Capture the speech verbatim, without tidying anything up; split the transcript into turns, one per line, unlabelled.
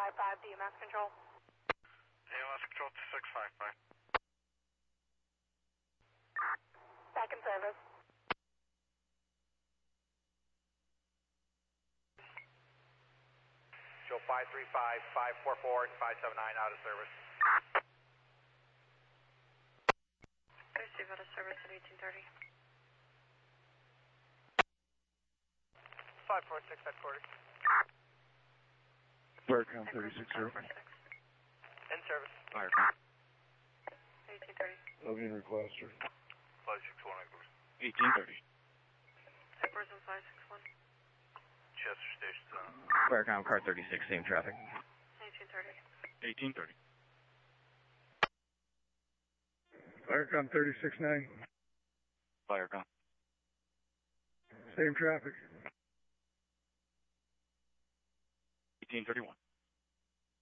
five five, D M S control.
D M S control two six five five.
Back in service.
Show five three five, five four four, and five seven nine out of service.
Receive out of service at eighteen thirty.
five four six headquarters.
Firecom thirty-six zero.
In service.
Firecom.
eighteen thirty.
Logan requester.
five six one headquarters.
eighteen thirty.
Headquarters on five six one.
Chester Station.
Firecom car thirty-six, same traffic.
eighteen thirty.
eighteen thirty.
Firecom thirty-six nine.
Firecom.
Same traffic.
eighteen thirty-one.